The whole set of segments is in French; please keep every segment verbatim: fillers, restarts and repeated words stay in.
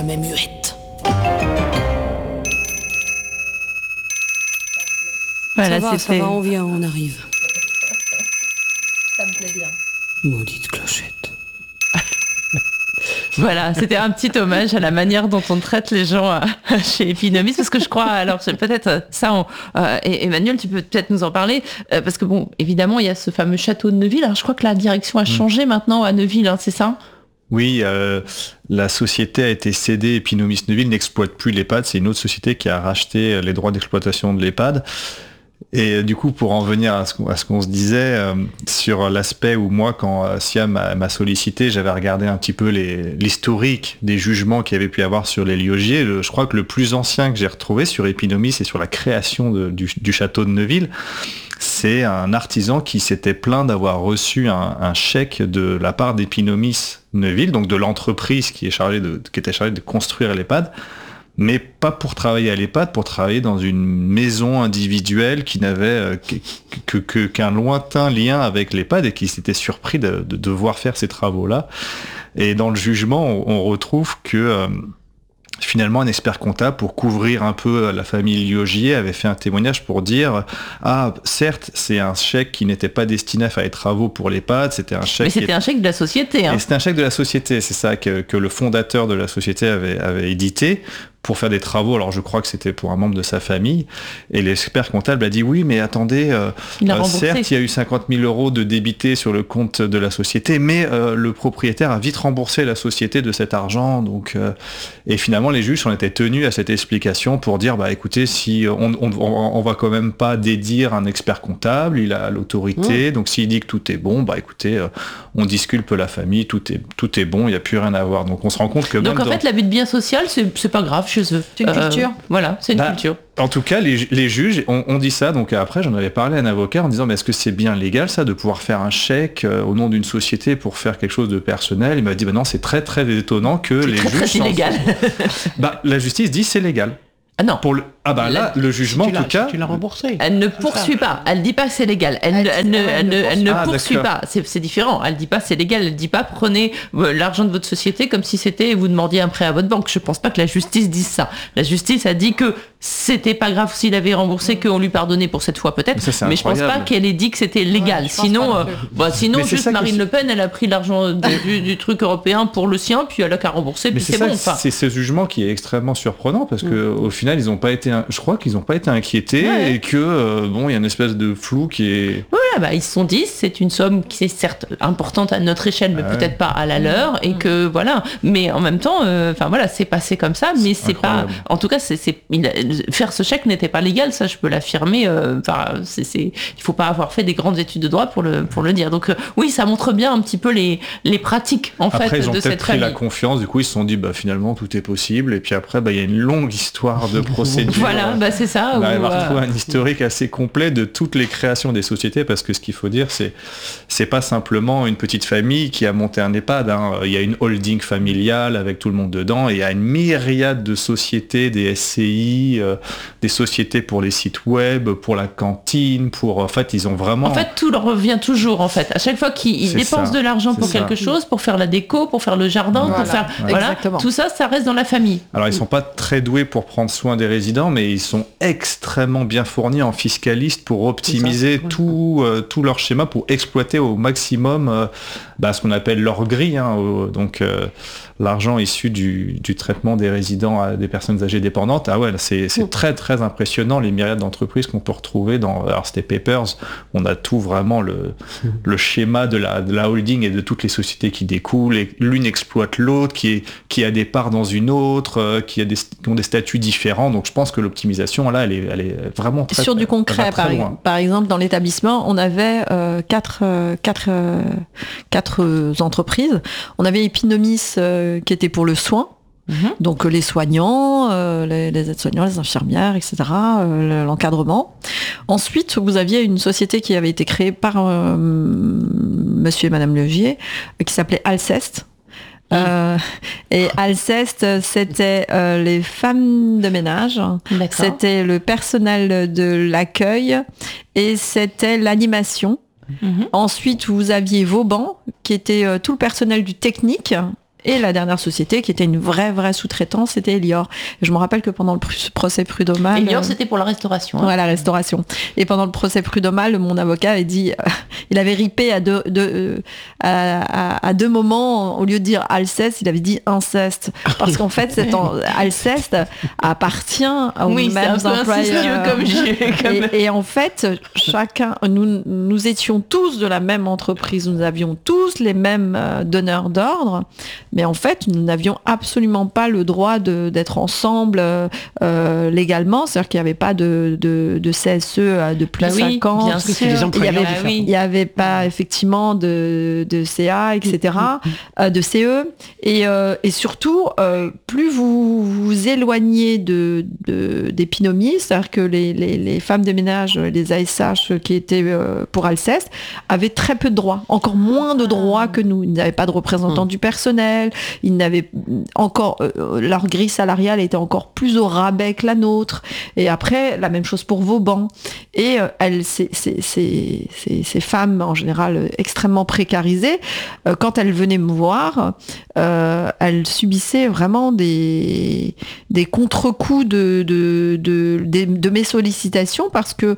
jamais muette. Voilà, ça va, c'était... ça va, on vient, on arrive. Ça me plaît bien. Maudite clochette. Voilà, c'était un petit hommage à la manière dont on traite les gens à, à chez Epinomis, parce que je crois, alors c'est peut-être ça, on, euh, et Emmanuel, tu peux peut-être nous en parler, euh, parce que bon, évidemment, il y a ce fameux château de Neuville. Alors je crois que la direction a changé mmh. maintenant à Neuville, hein, c'est ça ? Oui, euh, la société a été cédée, Epinomis Neuville n'exploite plus l'EHPAD, c'est une autre société qui a racheté les droits d'exploitation de l'EHPAD. Et du coup, pour en venir à ce, à ce qu'on se disait, euh, sur l'aspect où moi, quand euh, Siam m'a, m'a sollicité, j'avais regardé un petit peu les, l'historique des jugements qu'il y avait pu y avoir sur les Liogiers. Le, je crois que le plus ancien que j'ai retrouvé sur Epinomis et sur la création de, du, du château de Neuville, c'est un artisan qui s'était plaint d'avoir reçu un, un chèque de la part d'Epinomis Neuville, donc de l'entreprise qui, est chargée de, qui était chargée de construire l'EHPAD, mais pas pour travailler à l'EHPAD, pour travailler dans une maison individuelle qui n'avait euh, que, que, que, qu'un lointain lien avec l'EHPAD et qui s'était surpris de, de devoir faire ces travaux-là. Et dans le jugement, on, on retrouve que euh, finalement un expert comptable, pour couvrir un peu la famille Liogier, avait fait un témoignage pour dire « Ah, certes, c'est un chèque qui n'était pas destiné à faire les travaux pour l'EHPAD, c'était un chèque... » Mais c'était est... un chèque de la société. Hein. Et c'était un chèque de la société, c'est ça que, que le fondateur de la société avait, avait édité, pour faire des travaux. Alors je crois que c'était pour un membre de sa famille, et l'expert comptable a dit oui, mais attendez, euh, euh, certes il y a eu cinquante mille euros de débité sur le compte de la société, mais euh, le propriétaire a vite remboursé la société de cet argent, donc euh, et finalement les juges en étaient tenus à cette explication pour dire bah écoutez, si on, on, on va quand même pas dédire un expert comptable, il a l'autorité, mmh. donc s'il dit que tout est bon, bah écoutez, euh, on disculpe la famille, tout est tout est bon, il n'y a plus rien à voir. Donc on se rend compte que donc même en dans... fait l'abus de bien social c'est, c'est pas grave chez eux. C'est une euh, culture. Voilà, c'est une bah, culture. En tout cas, les, les juges ont, ont dit ça. Donc après, j'en avais parlé à un avocat en disant mais est-ce que c'est bien légal ça de pouvoir faire un chèque euh, au nom d'une société pour faire quelque chose de personnel? Il m'a dit bah non, c'est très très étonnant que c'est les très, juges. C'est illégal. bah la justice dit c'est légal. Ah non. Pour le... Ah bah là, la... le jugement si en tout cas... Si tu l'as remboursé. Elle ne poursuit pas. Elle dit pas que c'est légal. Elle, elle, elle, ne, elle, ne, elle ne ah, poursuit d'accord. pas. C'est, c'est différent. Elle dit pas c'est légal. Elle dit pas prenez l'argent de votre société comme si c'était vous demandiez un prêt à votre banque. Je pense pas que la justice dise ça. La justice a dit que c'était pas grave s'il avait remboursé, qu'on lui pardonnait pour cette fois peut-être. Ça, mais je pense pas qu'elle ait dit que c'était légal. Ouais, sinon, euh, bah, sinon juste Marine Le Pen, elle a pris l'argent du, du truc européen pour le sien, puis elle a qu'à rembourser, puis c'est, c'est bon. Enfin. C'est ce jugement qui est extrêmement surprenant parce que mmh. au final, ils n'ont pas été, je crois qu'ils n'ont pas été inquiétés ouais. et que euh, bon, il y a une espèce de flou qui est. Voilà, bah ils se sont dit c'est une somme qui est certes importante à notre échelle, mais ouais. peut-être pas à la leur, et que voilà. Mais en même temps, enfin euh, voilà, c'est passé comme ça, mais c'est, c'est pas. En tout cas, c'est, c'est faire ce chèque n'était pas légal, ça je peux l'affirmer. Enfin, euh, c'est, c'est, il faut pas avoir fait des grandes études de droit pour le pour le dire. Donc euh, oui, ça montre bien un petit peu les les pratiques en après, fait ils ont de peut-être cette pris famille. La confiance, du coup ils se sont dit bah finalement tout est possible, et puis après bah il y a une longue histoire de procédure. Voilà, bah c'est ça. On va euh... retrouver un historique assez complet de toutes les créations des sociétés, parce que ce qu'il faut dire, c'est c'est pas simplement une petite famille qui a monté un EHPAD. Hein. Il y a une holding familiale avec tout le monde dedans, et il y a une myriade de sociétés, des S C I, euh, des sociétés pour les sites web, pour la cantine, pour en fait ils ont vraiment. En fait, tout leur revient toujours en fait. À chaque fois qu'ils ils dépensent ça. de l'argent c'est pour ça. quelque chose, pour faire la déco, pour faire le jardin, voilà. pour faire ouais. voilà, tout ça, ça reste dans la famille. Alors ils sont pas très doués pour prendre soin des résidents, mais ils sont extrêmement bien fournis en fiscalistes pour optimiser tout, euh, tout leur schéma, pour exploiter au maximum euh, bah, ce qu'on appelle leur grille, hein, euh, donc euh, l'argent issu du, du traitement des résidents à des personnes âgées dépendantes. Ah ouais, c'est, c'est mmh. très très impressionnant les myriades d'entreprises qu'on peut retrouver dans. Alors c'était Papers, on a tout vraiment le, mmh. le schéma de la, de la holding et de toutes les sociétés qui découlent, et l'une exploite l'autre, qui, est, qui a des parts dans une autre, euh, qui, a des, qui ont des statuts différents. Donc je pense que l'optimisation là, elle est, elle est vraiment très. Sur du concret, par, par exemple, dans l'établissement, on avait euh, quatre, euh, quatre, euh, quatre euh, entreprises. On avait Epinomis euh, qui était pour le soin. Mmh. Donc les soignants, euh, les, les aides-soignants, les infirmières, et cetera, euh, l'encadrement. Ensuite, vous aviez une société qui avait été créée par euh, monsieur et madame Liogier, euh, qui s'appelait Alceste. Euh, et Alceste, c'était euh, les femmes de ménage, D'accord. c'était le personnel de l'accueil et c'était l'animation. Mmh. Ensuite, vous aviez Vauban, qui était euh, tout le personnel du technique. Et la dernière société, qui était une vraie, vraie sous-traitance, c'était Elior. Et je me rappelle que pendant le procès prud'homal... Elior, c'était pour la restauration. Hein. Ouais, la restauration. Et pendant le procès prud'homal, mon avocat avait dit... Euh, il avait ripé à deux, deux, euh, à, à, à deux moments, au lieu de dire Alceste, il avait dit inceste. Parce qu'en fait, cet en, Alceste appartient aux oui, mêmes employeurs. Comme je, comme... Et, et en fait, chacun... Nous, nous étions tous de la même entreprise. Nous avions tous les mêmes euh, donneurs d'ordre. Mais en fait, nous n'avions absolument pas le droit de, d'être ensemble euh, légalement. C'est-à-dire qu'il n'y avait pas de, de, de C S E de plus de bah oui, cinq ans. Bien sûr. Il n'y avait, bah oui. avait pas effectivement de, de C A, et cetera, euh, de C E. Et, euh, et surtout, euh, plus vous vous éloignez de, de, des Pinomis, c'est-à-dire que les, les, les femmes de ménage, les A S H qui étaient euh, pour Alceste, avaient très peu de droits, encore moins de droits que nous. Ils n'avaient pas de représentants mmh. du personnel. Ils n'avaient encore euh, leur grille salariale était encore plus au rabais que la nôtre. Et après, la même chose pour Vauban. Et euh, elles, ces, ces, ces, ces, ces femmes en général euh, extrêmement précarisées, euh, quand elles venaient me voir, euh, elles subissaient vraiment des des contre-coups de de, de de de mes sollicitations parce que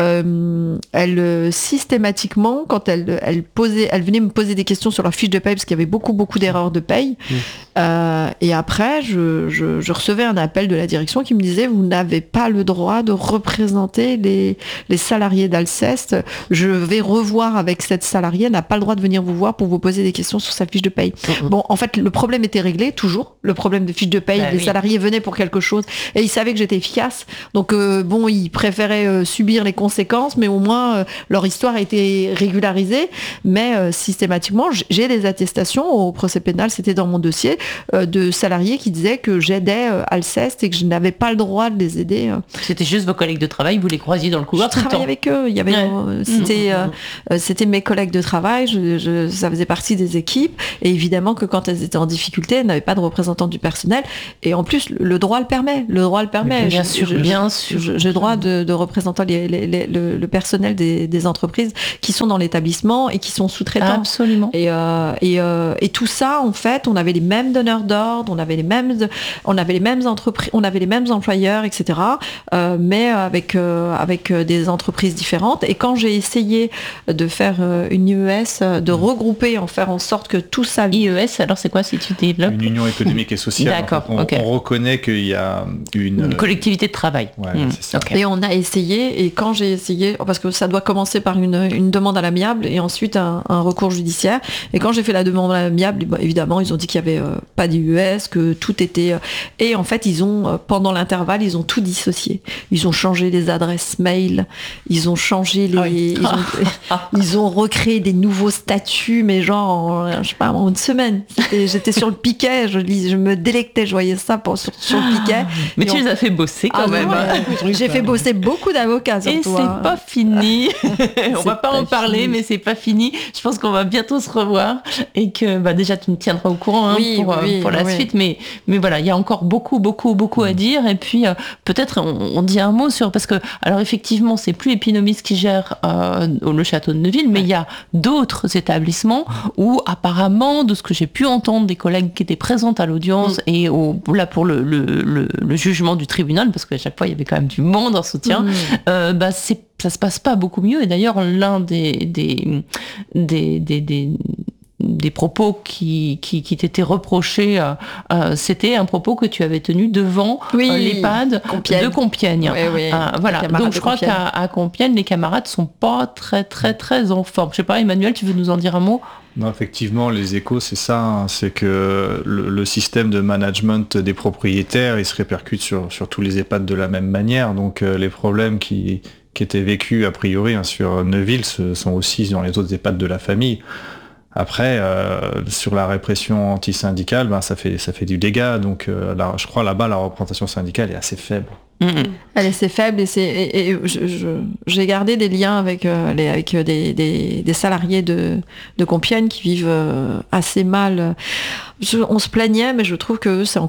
euh, elles systématiquement, quand elles elles posaient, elles venaient me poser des questions sur leur fiche de paye parce qu'il y avait beaucoup beaucoup d'erreurs de paye. Mmh. Euh, et après, je, je, je recevais un appel de la direction qui me disait vous n'avez pas le droit de représenter les, les salariés d'Alceste. Je vais revoir avec cette salariée, elle n'a pas le droit de venir vous voir pour vous poser des questions sur sa fiche de paye. Mmh. Bon, en fait, le problème était réglé, toujours. Le problème de fiche de paye, bah, les oui. salariés venaient pour quelque chose et ils savaient que j'étais efficace. Donc, euh, bon, ils préféraient euh, subir les conséquences, mais au moins, euh, leur histoire a été régularisée. Mais euh, systématiquement, j'ai des attestations au procès pénal, c'était dans mon dossier, euh, de salariés qui disaient que j'aidais euh, Alceste et que je n'avais pas le droit de les aider. Euh. C'était juste vos collègues de travail, vous les croisiez dans le couloir tout le temps. Je travaillais avec eux. Il y avait, ouais. euh, c'était, mmh. euh, c'était mes collègues de travail. Je, je, ça faisait partie des équipes. Et évidemment que quand elles étaient en difficulté, elles n'avaient pas de représentant du personnel. Et en plus, le droit le permet. Le droit le permet. Bien je, sûr, je, bien je, sûr. Je, j'ai le droit de, de représenter les, les, les, le, le personnel des, des entreprises qui sont dans l'établissement et qui sont sous-traitants. Absolument. Et, euh, et, euh, et tout ça, en fait, on avait les mêmes donneurs d'ordre, on avait les mêmes, on avait les mêmes entreprises, on avait les mêmes employeurs, et cetera. Euh, mais avec euh, avec des entreprises différentes. Et quand j'ai essayé de faire une I E S, de regrouper, en faire en sorte que tout ça. I E S, alors c'est quoi si tu développes ? Une union économique et sociale. D'accord. On, okay. on reconnaît qu'il y a une, une collectivité de travail. Ouais, mmh. c'est ça. Okay. Et on a essayé. Et quand j'ai essayé, parce que ça doit commencer par une, une demande à l'amiable et ensuite un, un recours judiciaire. Et quand j'ai fait la demande à l'amiable, bah, évidemment, ils ont dit qu'il n'y avait euh, pas d'I E S, que tout était. Euh, et en fait, ils ont, euh, pendant l'intervalle, ils ont tout dissocié. Ils ont changé les adresses mail, ils ont changé les. Ah oui. ils, ont, ils ont recréé des nouveaux statuts, mais genre, en, je sais pas, en une semaine. C'était, j'étais sur le piquet, je, lis, je me délectais, je voyais ça pour, sur, sur le piquet. Mais tu on... les as fait bosser quand ah, même. Ouais. J'ai fait bosser beaucoup d'avocats. Et surtout, c'est hein. pas fini. On va pas, pas en parler, fini. mais c'est pas fini. Je pense qu'on va bientôt se revoir et que bah, déjà tu me tiendras au courant hein, oui, pour, oui, pour la oui. suite. Mais, mais voilà, il y a encore beaucoup, beaucoup, beaucoup à dire. Et puis euh, peut-être on, on dit un mot sur parce que alors effectivement c'est plus Epinomis qui gère euh, le château de Neuville, mais il y a d'autres établissements où apparemment, de ce que j'ai pu entendre des collègues qui étaient présentes à l'audience mmh. et au, là pour le, le, le, le jugement du tribunal, parce qu'à chaque fois il y avait quand même du monde en soutien, mmh. euh, bah c'est ça se passe pas beaucoup mieux. Et d'ailleurs l'un des des des, des, des des propos qui, qui, qui t'étaient reprochés, euh, euh, c'était un propos que tu avais tenu devant oui, euh, l'EHPAD Compiègne. de Compiègne. Oui, oui, euh, voilà. Donc je crois Compiègne. qu'à à Compiègne, les camarades sont pas très très très en forme. Je sais pas, Emmanuel, tu veux nous en dire un mot ? Non, effectivement, les échos, c'est ça, hein, c'est que le, le système de management des propriétaires, il se répercute sur, sur tous les EHPAD de la même manière. Donc euh, les problèmes qui, qui étaient vécus a priori hein, sur Neuville ce, sont aussi dans les autres EHPAD de la famille. Après, euh, sur la répression antisyndicale, ben, ça fait ça fait du dégât. Donc, euh, là, je crois là-bas, la représentation syndicale est assez faible. Mmh. Elle est assez faible et, c'est, et, et je, je, j'ai gardé des liens avec, euh, les, avec des, des, des salariés de, de Compiègne qui vivent euh, assez mal. Je, on se plaignait, mais je trouve que c'est encore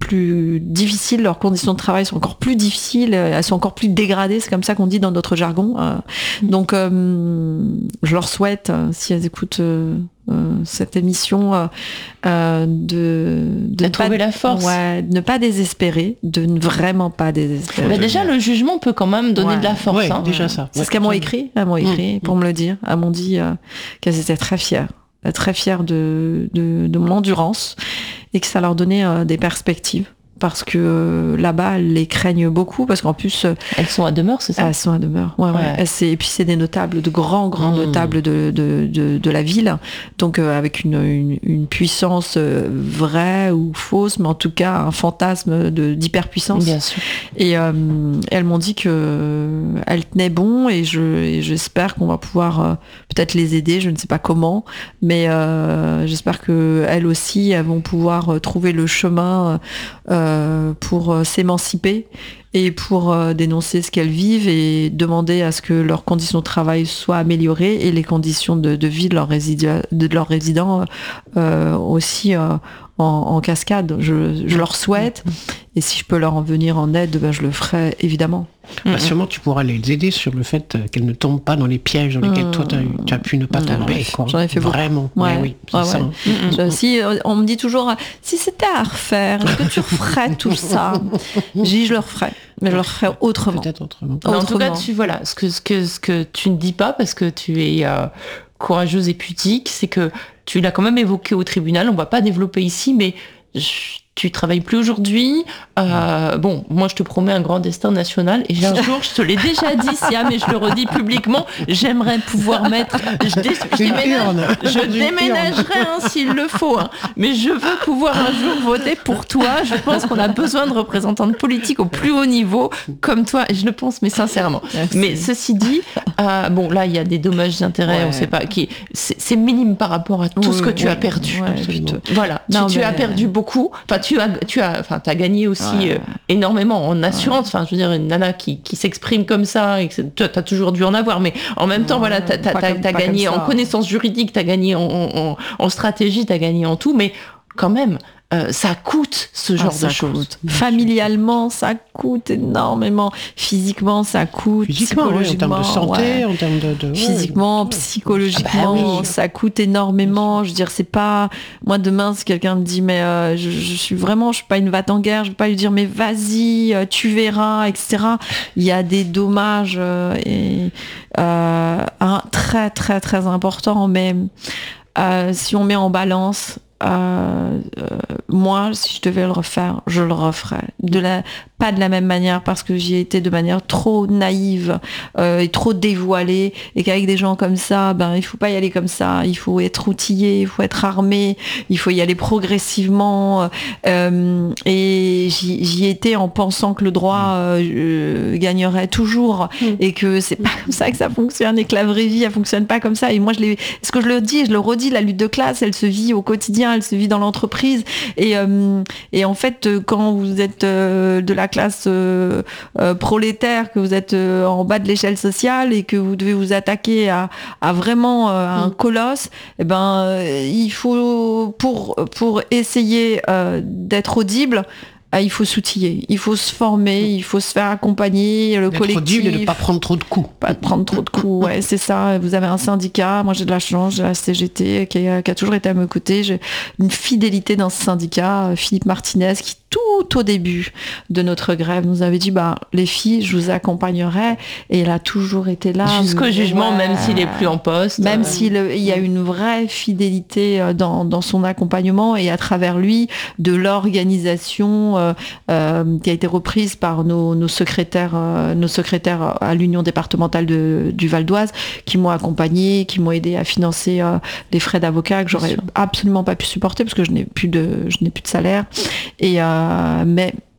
plus difficile, leurs conditions de travail sont encore plus difficiles, elles sont encore plus dégradées, c'est comme ça qu'on dit dans notre jargon. Euh, donc euh, je leur souhaite, euh, si elles écoutent euh, euh, cette émission, euh, euh, de, de ne trouver pas, la force, ouais, de ne pas désespérer, de ne vraiment pas désespérer. Bah déjà le jugement peut quand même donner ouais. de la force. Ouais, hein. déjà ça. C'est ouais. ce qu'elles m'ont écrit, elles m'ont écrit mmh. pour me le dire. Elles m'ont dit euh, qu'elles étaient très fières, très fières de, de, de mon endurance et que ça leur donnait euh, des perspectives. Parce que euh, là-bas, elles les craignent beaucoup, parce qu'en plus... Euh, elles sont à demeure, c'est ça ? Elles sont à demeure, ouais, ouais. ouais. C'est, et puis c'est des notables, de grands, grands mmh. notables de, de, de, de la ville, donc euh, avec une, une, une puissance euh, vraie ou fausse, mais en tout cas un fantasme de, d'hyperpuissance. Bien sûr. Et euh, elles m'ont dit qu'elles tenaient bon, et, je, et j'espère qu'on va pouvoir euh, peut-être les aider, je ne sais pas comment, mais euh, j'espère qu'elles aussi, elles vont pouvoir euh, trouver le chemin euh, pour euh, s'émanciper et pour euh, dénoncer ce qu'elles vivent et demander à ce que leurs conditions de travail soient améliorées et les conditions de, de vie de leurs résidents, de leurs résidents euh, aussi euh, en, en cascade. Je, je leur souhaite, et si je peux leur en venir en aide, ben, je le ferai évidemment. Bah, mmh. Sûrement tu pourras les aider sur le fait qu'elles ne tombent pas dans les pièges dans lesquels mmh. toi tu as pu ne pas tomber. Quoi. J'en ai fait vraiment. beaucoup. Ouais. Ouais, oui, c'est ouais, ça. Ouais. Mmh. Je, si on me dit toujours, si c'était à refaire, est-ce que tu referais tout ça ? J'ai dit, je le referais, mais je le referais autrement. Peut-être autrement. autrement. En tout cas, tu voilà, ce que ce que ce que tu ne dis pas parce que tu es euh, courageuse et pudique, c'est que tu l'as quand même évoqué au tribunal. On va pas développer ici, mais je, tu travailles plus aujourd'hui. Euh, bon, moi, je te promets un grand destin national. Et un jour, je te l'ai déjà dit, Sia, mais je le redis publiquement, j'aimerais pouvoir mettre... Je, dé, je, déménage, je déménagerai hein, s'il le faut. Hein, mais je veux pouvoir un jour voter pour toi. Je pense qu'on a besoin de représentantes politiques au plus haut niveau, comme toi. Et je le pense, mais sincèrement. Merci. Mais ceci dit, euh, bon, là, il y a des dommages d'intérêts, ouais. on ne sait pas. Qui, c'est, c'est minime par rapport à tout oui, ce que tu oui, as perdu. Ouais, voilà, non, tu, mais... tu as perdu beaucoup. Enfin, tu as, tu as, enfin, t'as gagné aussi ouais. euh, énormément en assurance. Enfin, je veux dire, une nana qui, qui s'exprime comme ça, et que tu as toujours dû en avoir, mais en même temps, non, voilà, t'as, t'as, t'as, comme, t'as gagné en connaissances juridiques, t'as gagné en, en, en stratégie, t'as gagné en tout, mais quand même, euh, ça coûte ce genre ah, de choses. Coûte. Familialement, ça coûte énormément. Physiquement, ça coûte. Physiquement, psychologiquement, oui, en termes de santé, ouais. en termes de... de Physiquement, ouais. psychologiquement, ah bah oui. ça coûte énormément. Je veux dire, c'est pas... Moi, demain, si quelqu'un me dit, mais euh, je, je suis vraiment, je suis pas une vate en guerre, je vais pas lui dire, mais vas-y, tu verras, et cetera. Il y a des dommages euh, et, euh, un, très, très, très importants, mais euh, si on met en balance... Euh, euh, moi, si je devais le refaire, je le referais. De la, pas de la même manière, parce que j'y ai été de manière trop naïve euh, et trop dévoilée, et qu'avec des gens comme ça, ben il faut pas y aller comme ça. Il faut être outillé, il faut être armé, il faut y aller progressivement. Euh, et j'y, j'y étais en pensant que le droit euh, gagnerait toujours, mmh. et que c'est pas comme ça que ça fonctionne, et que la vraie vie, elle fonctionne pas comme ça. Et moi, je l'ai, ce que je le dis, je le redis, la lutte de classe, elle se vit au quotidien. Elle se vit dans l'entreprise et, euh, et en fait quand vous êtes euh, de la classe euh, euh, prolétaire, que vous êtes euh, en bas de l'échelle sociale et que vous devez vous attaquer à, à vraiment euh, un colosse, et ben euh, il faut pour, pour essayer euh, d'être audible, ah, il faut s'outiller, il faut se former, il faut se faire accompagner, le d'être collectif. Et de ne pas prendre trop de coups. Pas de prendre trop de coups, ouais, c'est ça. Vous avez un syndicat, moi j'ai de la chance, j'ai la C G T qui a, qui a toujours été à mes côtés. J'ai une fidélité dans ce syndicat, Philippe Martinez, qui tout au début de notre grève nous avait dit, bah les filles, je vous accompagnerai, et il a toujours été là. Jusqu'au mais, jugement, ouais, même s'il est plus en poste. Même euh... s'il il y a une vraie fidélité dans, dans son accompagnement, et à travers lui, de l'organisation euh, euh, qui a été reprise par nos, nos secrétaires, euh, nos secrétaires à l'Union départementale de, du Val d'Oise, qui m'ont accompagné, qui m'ont aidé à financer euh, les frais d'avocat que j'aurais absolument pas pu supporter parce que je n'ai plus de, je n'ai plus de salaire. Et euh, mais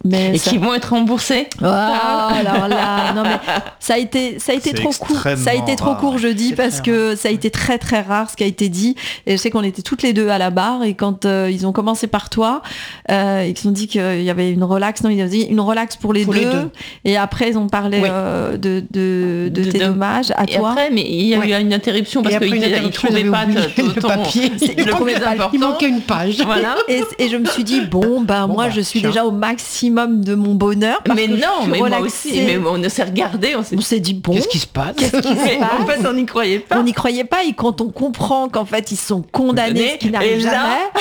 Mais et ça... qui vont être remboursés. Oh, alors là, non mais ça a été, ça a été C'est trop court. Ça a été trop rare, court, je dis, c'est parce que ça a été très très rare ce qui a été dit. Et je sais qu'on était toutes les deux à la barre et quand euh, ils ont commencé par toi, euh, ils ont dit qu'il y avait une relax, non, ils ont dit une relax pour les, Pour deux, les deux. Et après ils ont parlé Oui. euh, de de, de, De- tes de- dommages à Et toi. après, mais il y a Ouais. eu une interruption parce Et après qu'ils une ne interruption, trouvaient ils pas avaient oublié ton- le ton- papier. le Il plus manquait- important. Il manquait une page. Voilà. Et, et je me suis dit bon ben Bon, moi bah, je suis tiens. déjà au maximum de mon bonheur. Parce Mais que je non, suis mais moi relaxée. aussi. Mais on s'est regardé, on s'est On s'est dit bon. Qu'est-ce qui se passe Qu'est-ce qui se Mais passe en fait, on n'y croyait pas. On n'y croyait pas et quand on comprend qu'en fait ils sont condamnés, ce qui Et n'arrive là-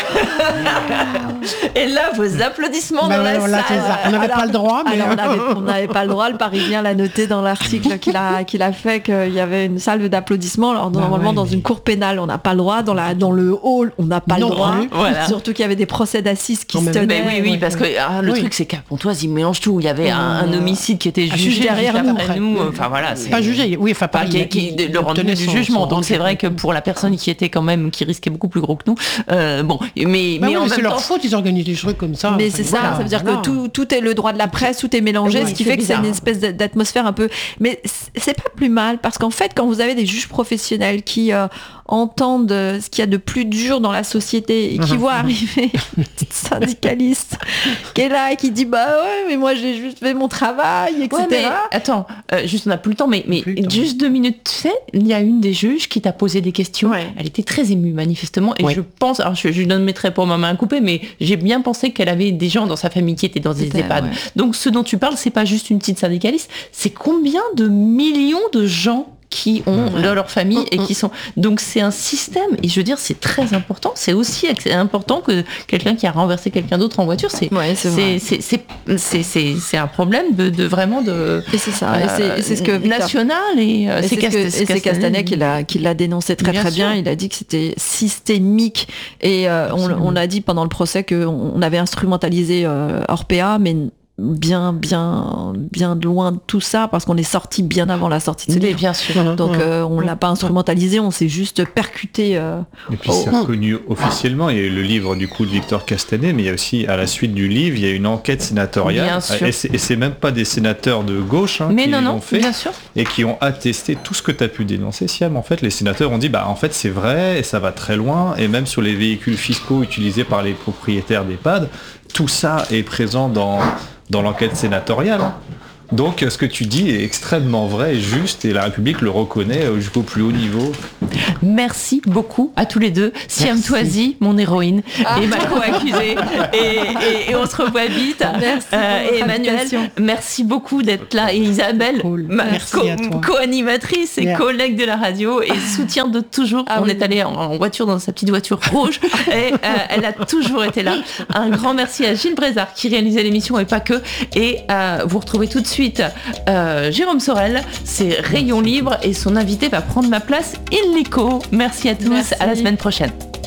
jamais. Et là, vos applaudissements Bah dans ouais, la là, c'est salle. ça. On n'avait Alors- pas le droit, mais Alors on avait- on n'avait pas le droit, le Parisien l'a noté dans l'article qu'il a, qu'il a fait qu'il y avait une salve d'applaudissements. Alors Bah normalement ouais, dans mais- une cour pénale on n'a pas le droit, dans, la, dans le hall on n'a pas Non le droit. plus. Voilà. Surtout qu'il y avait des procès d'assises qui En se même- tenaient. Mais oui, oui, ouais, parce que ouais. ah, le Oui. truc c'est qu'à Pontoise, ils mélangent tout. Il y avait un, un homicide qui était Ah, jugé juste derrière juste nous, après après. nous. Enfin voilà, c'est pas jugé. Oui, enfin pas pas qui, qui- le rendu du jugement. Donc c'est vrai que pour la personne qui était quand même qui risquait beaucoup plus gros que nous. Euh, bon, mais Bah mais oui, en mais même c'est leur temps, faute, ils organisent des trucs comme ça. Mais Enfin, c'est ça, voilà, ça veut dire voilà. que tout, tout est le droit de la presse, tout est mélangé, Ouais, ce qui c'est fait que c'est une bizarre. espèce de- d'atmosphère un peu. Mais c- c'est pas plus mal parce qu'en fait, quand vous avez des juges professionnels qui euh, entendent euh, ce qu'il y a de plus dur dans la société et qui Mhm. voient arriver une petite syndicaliste qui est là et qui dit bah ouais, mais moi j'ai juste fait mon travail, et cetera. ouais, mais attends, euh, juste on n'a plus le temps, mais, mais Plus le temps. juste deux minutes, tu sais, il y a une des juges qui t'a posé des questions. Ouais. Elle était très émue manifestement, et Ouais. je pense, alors je, je ne mettrai pas ma main à couper, mais j'ai bien pensé qu'elle avait des gens dans sa famille qui étaient dans des C'était- EHPAD. ouais. Donc ce dont tu parles, c'est pas juste une petite syndicaliste, c'est combien de millions de gens qui ont Ouais. dans leur famille et Mm, qui sont donc c'est un système, et je veux dire c'est très important, c'est aussi ex- important que quelqu'un qui a renversé quelqu'un d'autre en voiture, c'est Ouais, c'est vrai. c'est c'est c'est c'est c'est c'est un problème de, de vraiment de Et c'est ça, et c'est- et c'est ce que Victor- national, et euh, Et c'est, ce que- et c'est Castanet qui l'a, qui l'a dénoncé très Bien très bien. sûr. Il a dit que c'était systémique et euh, on, on a dit pendant le procès qu'on on avait instrumentalisé euh, Orpea, mais bien bien bien loin de tout ça parce qu'on est sorti bien avant la sortie de ce Mais livre. bien sûr. Voilà, Donc voilà. euh, on l'a pas instrumentalisé, on s'est juste percuté. euh, Et puis Oh. c'est reconnu officiellement. Il y a eu le livre du coup de Victor Castanet, mais il y a aussi à la suite du livre, il y a une enquête sénatoriale. Bien sûr. Et c'est, et c'est même pas des sénateurs de gauche hein, Mais qui non l'ont non, fait bien sûr. et qui ont attesté tout ce que tu as pu dénoncer, Siam. En fait, les sénateurs ont dit bah en fait c'est vrai et ça va très loin. Et même sur les véhicules fiscaux utilisés par les propriétaires d'EHPAD, tout ça est présent dans dans l'enquête sénatoriale. hein. Donc ce que tu dis est extrêmement vrai et juste, et la République le reconnaît euh, jusqu'au plus haut niveau. Merci beaucoup à tous les deux. Siam Merci. Toisi, mon héroïne, et ma co-accusée. Et, et- et on se revoit vite. Merci pour Euh, votre et Emmanuel, invitation. merci beaucoup d'être là. Et Isabelle, Cool. ma Merci co- à toi. co-animatrice et Yeah. collègue de la radio et soutien de toujours. Ah on oui. est allé en, en voiture dans sa petite voiture rouge et euh, elle a toujours été là. Un grand merci à Gilles Brézard qui réalisait l'émission et pas que. Et euh, vous retrouvez tout de suite euh, Jérôme Sorel, c'est Rayon Libre et son invité va prendre ma place illico. Merci à tous, Merci. à la semaine prochaine.